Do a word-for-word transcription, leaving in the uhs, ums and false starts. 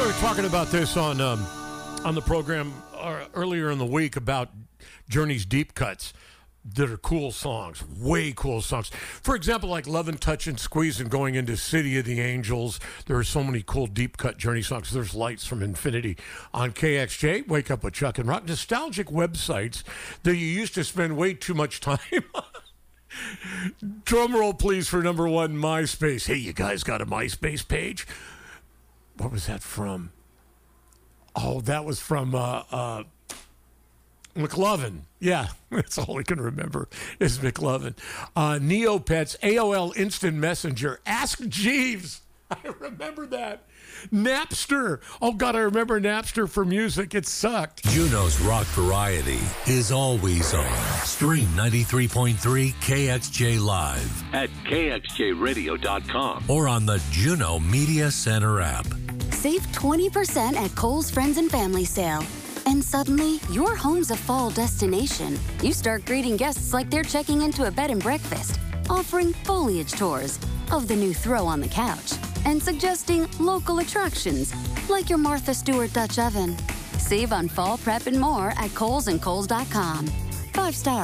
were talking about this on um, on the program uh, earlier in the week about Journey's deep cuts that are cool songs, way cool songs. For example, like Love and Touch and Squeeze and going into City of the Angels. There are so many cool deep cut Journey songs. There's Lights from Infinity on K X J. Wake Up with Chuck and Rock. Nostalgic websites that you used to spend way too much time on. Drum roll, please, for number one, MySpace. Hey, you guys got a MySpace page? What was that from? Oh, that was from uh, uh, McLovin. Yeah, that's all I can remember is McLovin. Uh, Neopets, A O L Instant Messenger, Ask Jeeves. I remember that. Napster. Oh, God, I remember Napster for music. It sucked. Juno's Rock Variety is always on. Stream ninety-three point three K X J Live at K X J radio dot com or on the Juno Media Center app. Save twenty percent at Kohl's Friends and Family Sale. And suddenly, your home's a fall destination. You start greeting guests like they're checking into a bed and breakfast, offering foliage tours of the new throw on the couch, and suggesting local attractions like your Martha Stewart Dutch oven. Save on fall prep and more at Kohl's and Kohl's dot com. Five stars.